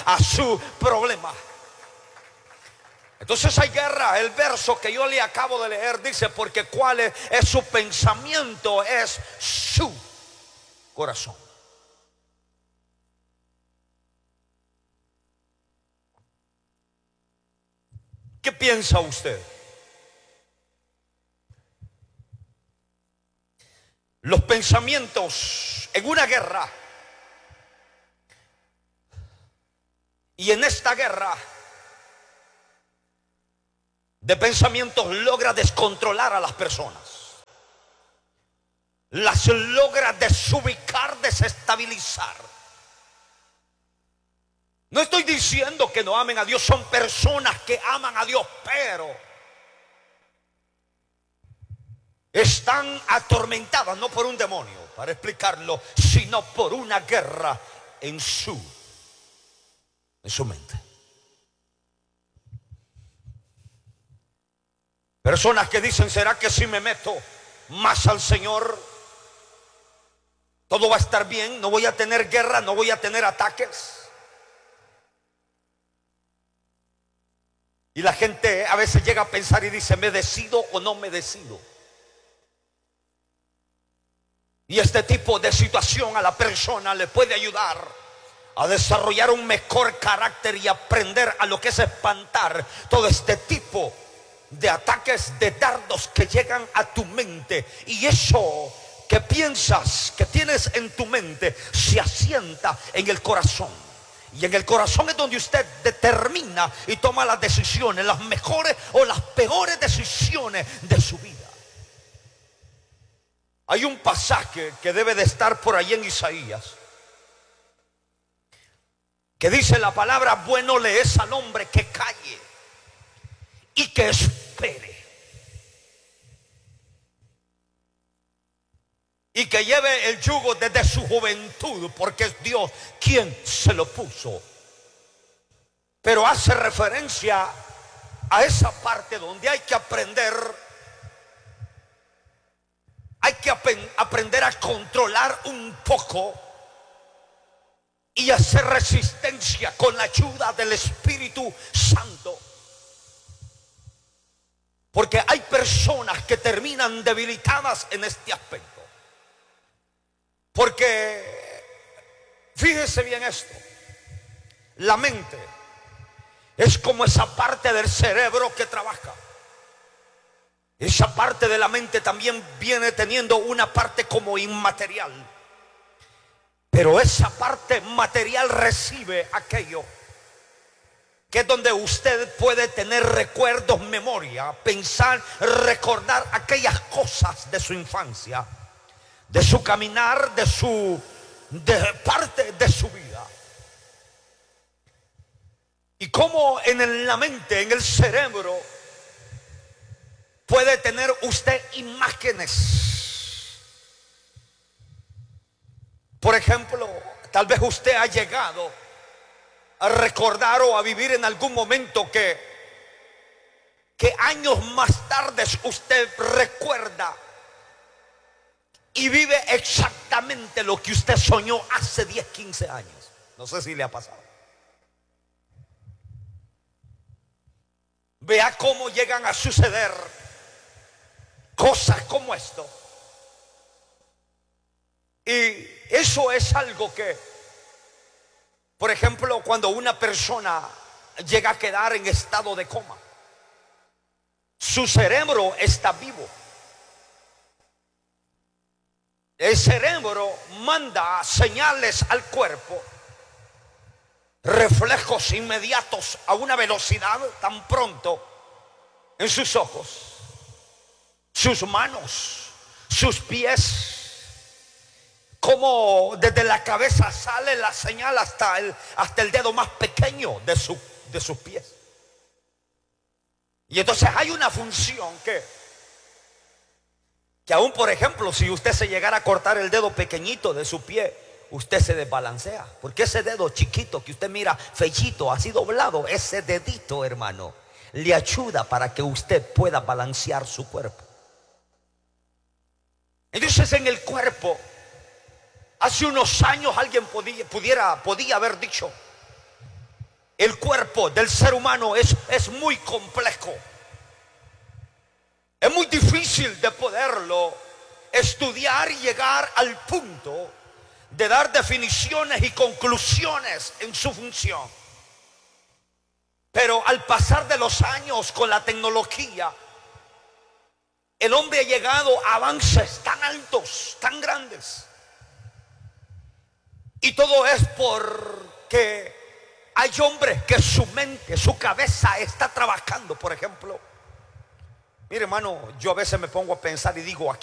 a su problema. Entonces hay guerra. El verso que yo le acabo de leer dice: porque cuál es su pensamiento, es su corazón. ¿Qué piensa usted? Los pensamientos en una guerra, y en esta guerra de pensamientos logra descontrolar a las personas, las logra desubicar, desestabilizar. No estoy diciendo que no amen a Dios, son personas que aman a Dios, pero están atormentadas no por un demonio, para explicarlo, sino por una guerra en su mente. Personas que dicen: ¿será que si me meto más al Señor todo va a estar bien? No voy a tener guerra, no voy a tener ataques. Y la gente a veces llega a pensar y dice: ¿me decido o no me decido? Y este tipo de situación a la persona le puede ayudar a desarrollar un mejor carácter y aprender a lo que es espantar todo este tipo de ataques, de dardos que llegan a tu mente. Y eso que piensas, que tienes en tu mente, se asienta en el corazón. Y en el corazón es donde usted determina y toma las decisiones, las mejores o las peores decisiones de su vida. Hay un pasaje que debe de estar por ahí en Isaías, que dice la palabra: bueno le es al hombre que calle y que espere, y que lleve el yugo desde su juventud, porque es Dios quien se lo puso. Pero hace referencia a esa parte donde hay que aprender a controlar un poco y hacer resistencia con la ayuda del Espíritu Santo. Porque hay personas que terminan debilitadas en este aspecto. Porque fíjese bien esto: la mente es como esa parte del cerebro que trabaja. Esa parte de la mente también viene teniendo una parte como inmaterial, pero esa parte material recibe aquello que es donde usted puede tener recuerdos, memoria, pensar, recordar aquellas cosas de su infancia, de su caminar, de parte de su vida. Y cómo en la mente, en el cerebro, puede tener usted imágenes. Por ejemplo, tal vez usted ha llegado a recordar o a vivir en algún momento que años más tarde usted recuerda y vive exactamente lo que usted soñó hace 10, 15 años. No sé si le ha pasado. Vea cómo llegan a suceder cosas como esto. Y eso es algo que, por ejemplo, cuando una persona llega a quedar en estado de coma, su cerebro está vivo. El cerebro manda señales al cuerpo, reflejos inmediatos a una velocidad tan pronto en sus ojos, sus manos, sus pies, como desde la cabeza sale la señal hasta el dedo más pequeño de sus pies. Y entonces hay una función que aún, por ejemplo, si usted se llegara a cortar el dedo pequeñito de su pie, usted se desbalancea, porque ese dedo chiquito que usted mira fechito, así doblado, ese dedito, hermano, le ayuda para que usted pueda balancear su cuerpo. Entonces en el cuerpo, hace unos años alguien podía haber dicho: El cuerpo del ser humano es muy complejo. Es muy difícil de poderlo estudiar y llegar al punto de dar definiciones y conclusiones en su función. Pero al pasar de los años con la tecnología, el hombre ha llegado a avances tan altos, tan grandes. Y todo es porque hay hombres que su mente, su cabeza está trabajando. Por ejemplo, mire hermano, yo a veces me pongo a pensar y digo, aquí